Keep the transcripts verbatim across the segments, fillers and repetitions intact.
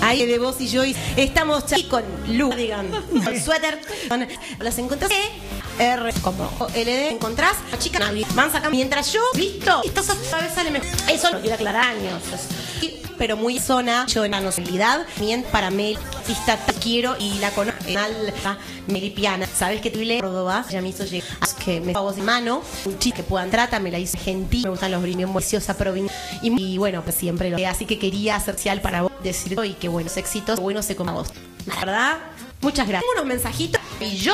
ahí de vos y yo y estamos aquí con Lu, digan, con suéter, con, las encontrás R como L D, encontrás a chica Navi, van sacando mientras yo, listo, esto cada vez sale mejor. Eso no quiero aclarar años, pero muy zona, yo en la nacionalidad, bien para Mel, artista te quiero y la conozco, Melipiana, sabes que tuve Córdoba, ya me hizo llegar, que me hago de mano, un chiste que puedan tratar, me la hice gentil, me gustan los briños, preciosa provincia, y, y bueno, pues siempre lo así que quería hacer social para vos, decir y que buenos éxitos, bueno se coma vos, la verdad, muchas gracias. Tengo unos mensajitos y yo,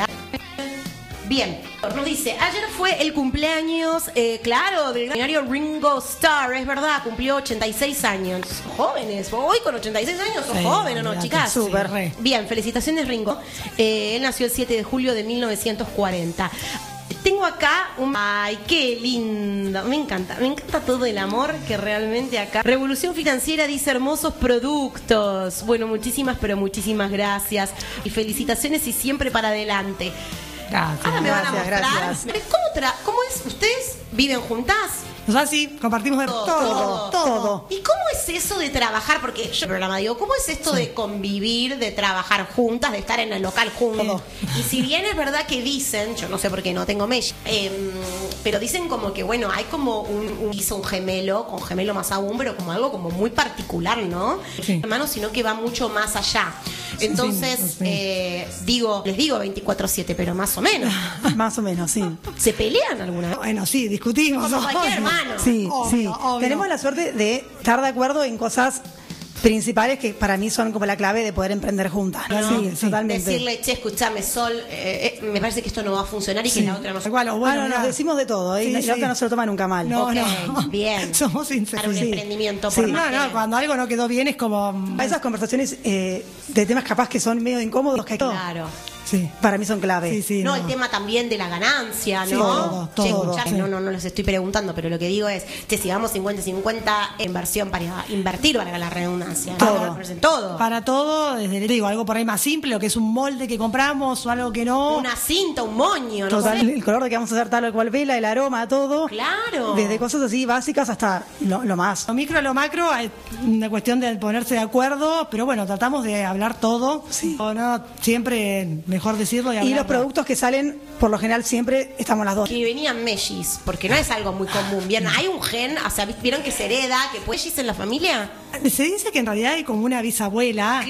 bien, nos dice, ayer fue el cumpleaños, eh, claro, del millonario Ringo Starr, es verdad, cumplió ochenta y seis años. Jóvenes, hoy con ochenta y seis años sos sí, joven, ¿o no, chicas? Súper re. Bien, felicitaciones Ringo. Eh, él nació el siete de julio de mil novecientos cuarenta. Tengo acá un... ¡Ay, qué lindo! Me encanta, me encanta todo el amor que realmente acá... Revolución Financiera dice hermosos productos. Bueno, muchísimas, pero muchísimas gracias. Y felicitaciones y siempre para adelante. Gracias, Ahora me gracias, van a mostrar. Gracias. ¿Cómo, tra ¿Cómo es? ¿Ustedes viven juntas? O sea, sí, compartimos de todo, todo, todo, todo. ¿Y cómo es eso de trabajar? Porque yo en el programa digo, ¿cómo es esto sí. de convivir, de trabajar juntas, de estar en el local juntos? Y si bien es verdad que dicen, yo no sé por qué no tengo mesh, eh, pero dicen como que, bueno, hay como un, un, hizo un gemelo, con gemelo más aún, pero como algo como muy particular, ¿no? Sí. Hermano, sino que va mucho más allá. Entonces, sí, sí. Eh, digo, les digo veinticuatro siete, pero más o menos. Más o menos, sí. ¿Se pelean alguna vez? Bueno, sí, discutimos. Como cualquier hermano. Sí, obvio, sí. Obvio. Tenemos la suerte de estar de acuerdo en cosas principales que para mí son como la clave de poder emprender juntas. ¿No? No, sí, sí, totalmente. Decirle, che, escuchame, Sol, eh, eh, me parece que esto no va a funcionar y sí. que la otra no se... Igual, bueno, ah, no, nos decimos de todo, ¿eh? Sí, y sí. la otra no se lo toma nunca mal. No, okay, no. Bien. Somos sinceros. Para un sí. emprendimiento sí. por No, no, cuando algo no quedó bien es como... Esas conversaciones eh, de temas capaz que son medio incómodos. Que claro. Sí, para mí son clave. Sí, sí, no, no, el tema también de la ganancia, ¿no? Sí, todo, todo, che, escuchá, sí. no, no, no les estoy preguntando, pero lo que digo es, che, si vamos cincuenta cincuenta inversión para invertir, para la redundancia, todo. ¿no? todo. Para todo, desde digo, algo por ahí más simple, lo que es un molde que compramos o algo que no. Una cinta, un moño, no Total, sé. El color de que vamos a hacer tal o cual vela, el aroma, todo. Claro. Desde cosas así básicas hasta lo, lo más. Lo micro a lo macro, es una cuestión de ponerse de acuerdo, pero bueno, tratamos de hablar todo. Sí. O no, siempre mejor decirlo y hablar. Y los productos que salen, por lo general, siempre estamos las dos. Que venían mellis, porque no es algo muy común. Bien, hay un gen, o sea, ¿vieron que se hereda, que puede mellis en la familia? Se dice que en realidad hay como una bisabuela